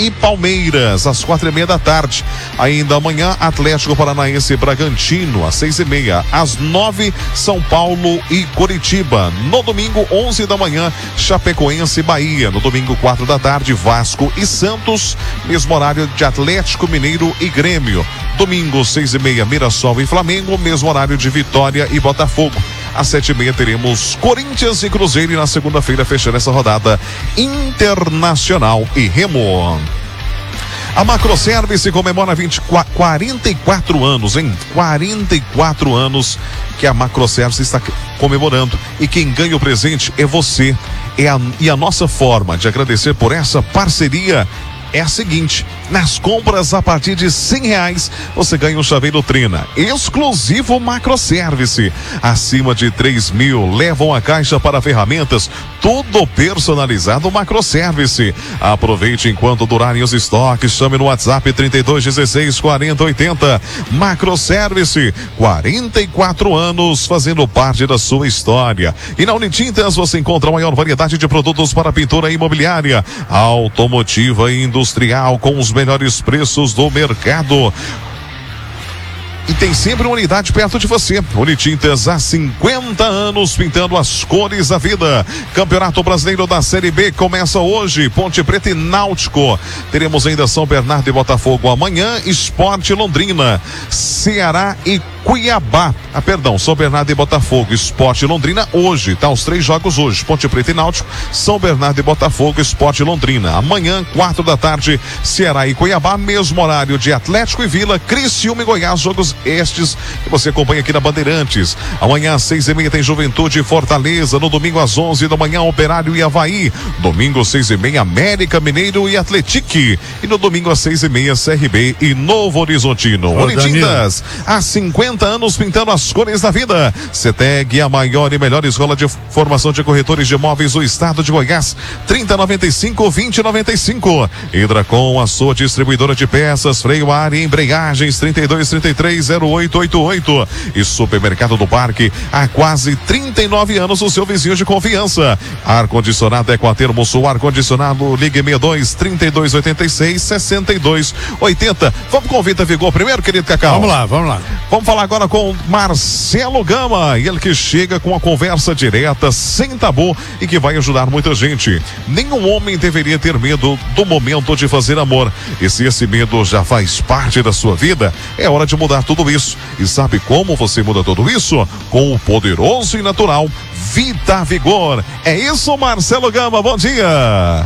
e Palmeiras, às 4:30 da tarde. Ainda amanhã, Atlético Paranaense e Bragantino, às 6:30. Às 9, São Paulo e Coritiba. No domingo, 11 da manhã, Chapecoense e Bahia. No domingo, 4 da tarde, Vasco e Santos. Mesmo horário de Atlético Mineiro e Grêmio. Domingo, 6:30, Mirassol e Flamengo. Mesmo horário de Vitória e Botafogo. Às 7:30 teremos Corinthians e Cruzeiro, e na segunda-feira, fechando essa rodada, Internacional e Remo. A Macroservice comemora 44 anos, hein? 44 anos que a Macroservice está comemorando. E quem ganha o presente é você. E a nossa forma de agradecer por essa parceria é a seguinte: nas compras a partir de R$100, você ganha um chaveiro Trina, exclusivo Macroservice. Acima de 3.000, levam a caixa para ferramentas, tudo personalizado Macroservice. Aproveite enquanto durarem os estoques, chame no WhatsApp 3216-4080. Macroservice, 44 anos fazendo parte da sua história. E na Unitintas você encontra a maior variedade de produtos para pintura imobiliária, automotiva e industrial, com os melhores preços do mercado. E tem sempre uma unidade perto de você. Unitintas, há 50 anos pintando as cores da vida. Campeonato Brasileiro da Série B começa hoje. Ponte Preta e Náutico. Teremos ainda São Bernardo e Botafogo amanhã. Sport Londrina, Ceará e Cuiabá. São Bernardo e Botafogo, Sport Londrina hoje, tá? Os 3 jogos hoje: Ponte Preta e Náutico, São Bernardo e Botafogo, Sport Londrina. Amanhã, 4 da tarde, Ceará e Cuiabá, mesmo horário de Atlético e Vila, Criciúma e Goiás, jogos estes que você acompanha aqui na Bandeirantes. Amanhã, às 6:30, tem Juventude e Fortaleza. No domingo, às 11 da manhã, Operário e Avaí. Domingo, 6:30, América Mineiro e Atletique. E no domingo, às 6:30, CRB e Novo Horizontino. Unitintas, há 50 anos pintando as cores da vida. CETEG, a maior e melhor escola de formação de corretores de imóveis do estado de Goiás. 3095-2095. Hidracom, a sua distribuidora de peças, freio a ar e embreagens. 3233-0888. E Supermercado do Parque, há quase 39 anos, o seu vizinho de confiança. Ar-condicionado Equatermo Sul, ar-condicionado, ligue 6286-6280. Vamos com o Vita Vigor primeiro, querido Cacau? Vamos lá. Vamos falar agora com Marcelo Gama, e ele que chega com a conversa direta, sem tabu, e que vai ajudar muita gente. Nenhum homem deveria ter medo do momento de fazer amor. E se esse medo já faz parte da sua vida, é hora de mudar tudo isso. E sabe como você muda tudo isso? Com o poderoso e natural Vita Vigor. É isso, Marcelo Gama, bom dia!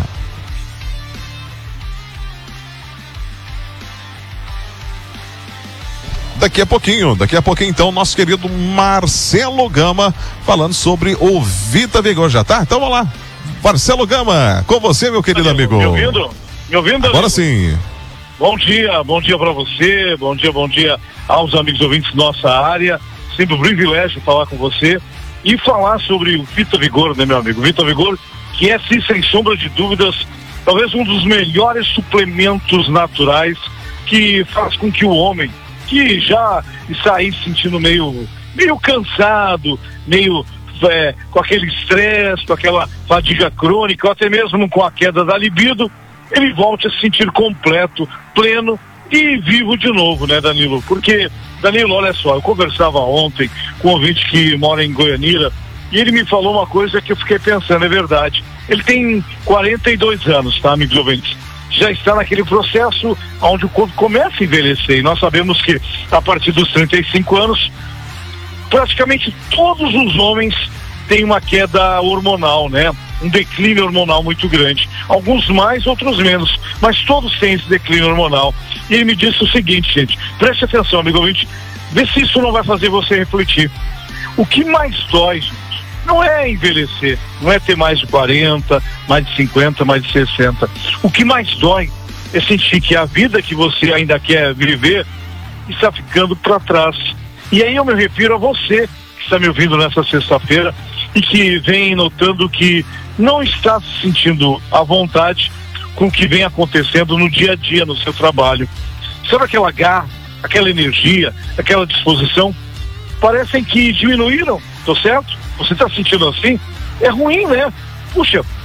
Daqui a pouquinho, então, nosso querido Marcelo Gama falando sobre o Vita Vigor. Já tá? Então vamos lá. Marcelo Gama, com você, meu querido amigo. Me ouvindo? Agora amigo? Sim. Bom dia para você, bom dia aos amigos ouvintes da nossa área. Sempre um privilégio falar com você e falar sobre o Vita Vigor, né, meu amigo? Vita Vigor, que é, sim, sem sombra de dúvidas, talvez um dos melhores suplementos naturais que faz com que o homem, que já está aí se sentindo meio cansado, meio com aquele estresse, com aquela fadiga crônica, ou até mesmo com a queda da libido, ele volte a se sentir completo, pleno e vivo de novo, né, Danilo? Porque, Danilo, olha só, eu conversava ontem com um ouvinte que mora em Goianira, e ele me falou uma coisa que eu fiquei pensando, é verdade. Ele tem 42 anos, tá, amigos ouvintes? Já está naquele processo onde o corpo começa a envelhecer, e nós sabemos que a partir dos 35 anos praticamente todos os homens têm uma queda hormonal, né? Um declínio hormonal muito grande, alguns mais, outros menos, mas todos têm esse declínio hormonal. E ele me disse o seguinte, gente, preste atenção, amigo ouvinte, vê se isso não vai fazer você refletir. O que mais dói, gente, não é envelhecer, não é ter mais de 40, mais de 50, mais de 60. O que mais dói é sentir que a vida que você ainda quer viver está ficando para trás. E aí eu me refiro a você que está me ouvindo nessa sexta-feira e que vem notando que não está se sentindo à vontade com o que vem acontecendo no dia a dia, no seu trabalho. Sabe aquela garra, aquela energia, aquela disposição? Parecem que diminuíram, tô certo? Você está sentindo assim? É ruim, né? Puxa,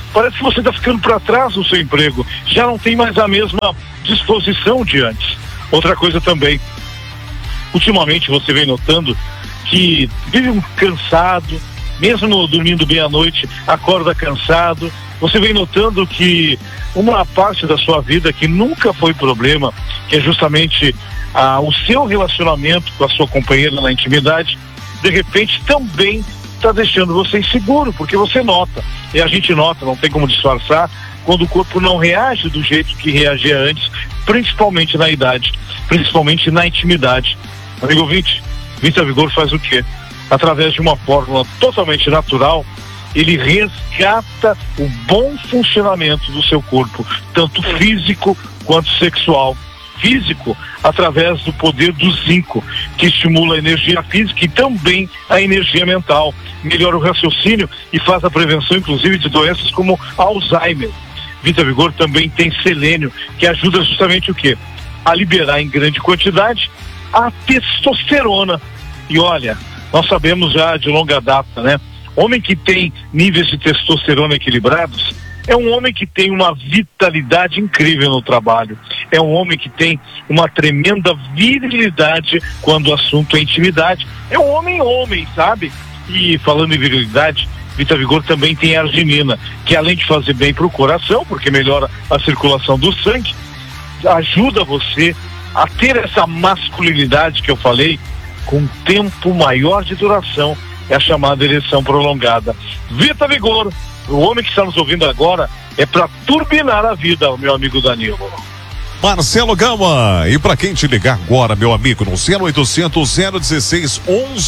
Parece que você está ficando para trás no seu emprego, já não tem mais a mesma disposição de antes. Outra coisa também, ultimamente você vem notando que vive cansado, mesmo dormindo bem à noite, acorda cansado. Você vem notando que uma parte da sua vida que nunca foi problema, que é justamente o seu relacionamento com a sua companheira na intimidade, de repente também está deixando você inseguro, porque você nota, e a gente nota, não tem como disfarçar, quando o corpo não reage do jeito que reagia antes, principalmente na idade, principalmente na intimidade. Amigo ouvinte, Vita Vigor faz o quê? Através de uma fórmula totalmente natural, ele resgata o bom funcionamento do seu corpo, tanto físico quanto sexual. Físico, através do poder do zinco, que estimula a energia física e também a energia mental, melhora o raciocínio e faz a prevenção, inclusive, de doenças como Alzheimer. Vita Vigor também tem selênio, que ajuda justamente o quê? A liberar em grande quantidade a testosterona. E olha, nós sabemos já de longa data, né? Homem que tem níveis de testosterona equilibrados é um homem que tem uma vitalidade incrível no trabalho. É um homem que tem uma tremenda virilidade quando o assunto é intimidade. É um homem, sabe? E falando em virilidade, Vita Vigor também tem arginina, que além de fazer bem para o coração, porque melhora a circulação do sangue, ajuda você a ter essa masculinidade que eu falei, com tempo maior de duração, é a chamada ereção prolongada. Vita Vigor, o homem que está nos ouvindo agora, é para turbinar a vida, meu amigo Danilo. Marcelo Gama, e para quem te ligar agora, meu amigo, no 0800 016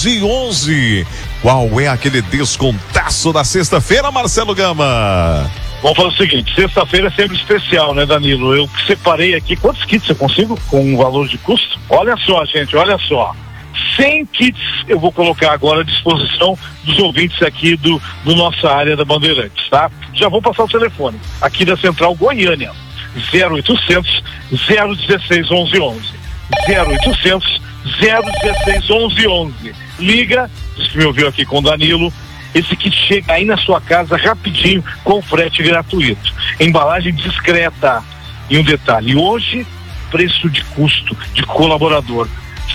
1111, qual é aquele descontaço da sexta-feira, Marcelo Gama? Vamos fazer o seguinte, sexta-feira é sempre especial, né, Danilo? Eu separei aqui, quantos kits eu consigo com um valor de custo? Olha só, gente, olha só. 100 kits eu vou colocar agora à disposição dos ouvintes aqui do nossa área da Bandeirantes, tá? Já vou passar o telefone aqui da Central Goiânia, 0800 016 1111, 0800 016 1111. Liga, diz que me ouviu aqui com o Danilo. Esse kit chega aí na sua casa rapidinho, com frete gratuito, embalagem discreta. E um detalhe, hoje preço de custo de colaborador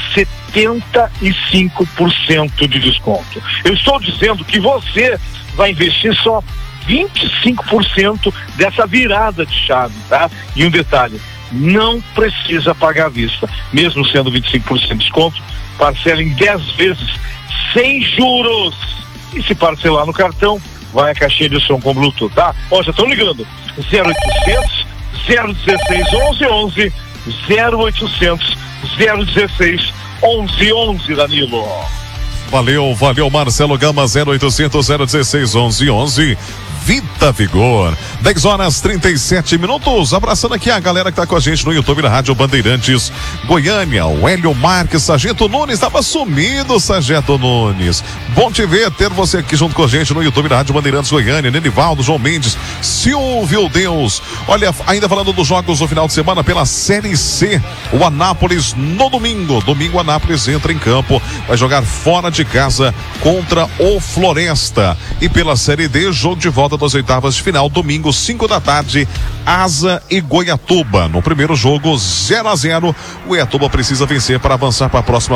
75% de desconto. Eu estou dizendo que você vai investir só 25% dessa virada de chave, tá? E um detalhe, não precisa pagar à vista, mesmo sendo 25% de desconto, parcela em 10 vezes sem juros. E se parcelar no cartão, vai a caixinha de som com Bluetooth, tá? Ó, já estão ligando, 0800 016 1111, 0800 016 1111, Danilo. Valeu, Marcelo Gama, 0800 016 1111. Vita Vigor, 10h37. Abraçando aqui a galera que tá com a gente no YouTube da Rádio Bandeirantes Goiânia. O Hélio Marques, Sargento Nunes, estava sumido, Sargento Nunes. Bom te ver, ter você aqui junto com a gente no YouTube da Rádio Bandeirantes Goiânia. Nenivaldo, João Mendes, Silvio Deus. Olha, ainda falando dos jogos do final de semana pela Série C, o Anápolis no domingo. Domingo, Anápolis entra em campo, vai jogar fora de casa contra o Floresta. E pela Série D, jogo de volta das oitavas de final, domingo, 5 da tarde, Asa e Goiatuba. No primeiro jogo, 0-0, o Goiatuba precisa vencer para avançar para a próxima